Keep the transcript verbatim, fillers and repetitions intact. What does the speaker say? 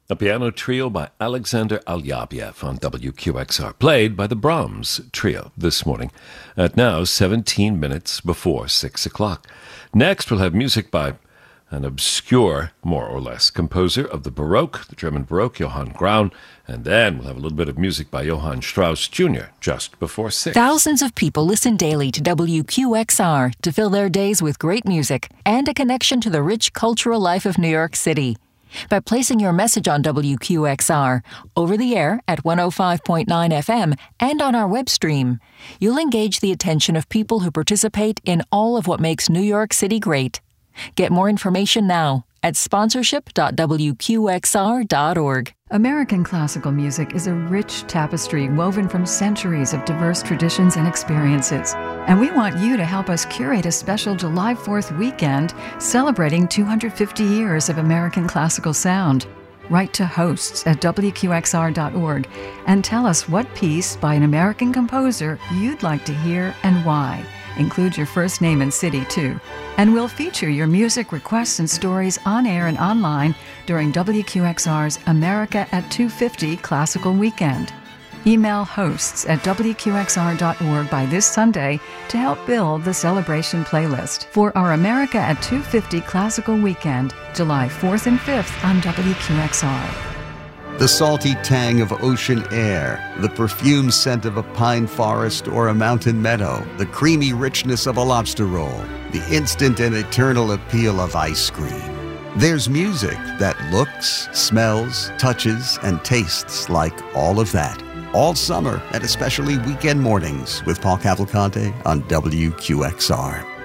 A piano trio by Alexander Alyabyev on W Q X R, played by the Brahms Trio this morning at now seventeen minutes before six o'clock. Next, we'll have music by an obscure, more or less, composer of the Baroque, the German Baroque, Johann Graun, and then we'll have a little bit of music by Johann Strauss Junior just before six. Thousands of people listen daily to W Q X R to fill their days with great music and a connection to the rich cultural life of New York City. By placing your message on W Q X R, over the air at one oh five point nine F M and on our web stream, you'll engage the attention of people who participate in all of what makes New York City great. Get more information now at sponsorship dot w q x r dot org. American classical music is a rich tapestry woven from centuries of diverse traditions and experiences. And we want you to help us curate a special July fourth weekend celebrating two hundred fifty years of American classical sound. Write to hosts at w q x r dot org and tell us what piece by an American composer you'd like to hear and why. Include your first name and city, too. And we'll feature your music requests and stories on air and online during W Q X R's America at two fifty Classical Weekend. Email hosts at w q x r dot org by this Sunday to help build the celebration playlist for our America at two fifty Classical Weekend, July fourth and fifth on W Q X R. The salty tang of ocean air, the perfume scent of a pine forest or a mountain meadow, the creamy richness of a lobster roll, the instant and eternal appeal of ice cream. There's music that looks, smells, touches, and tastes like all of that. All summer and especially weekend mornings with Paul Cavalcante on W Q X R.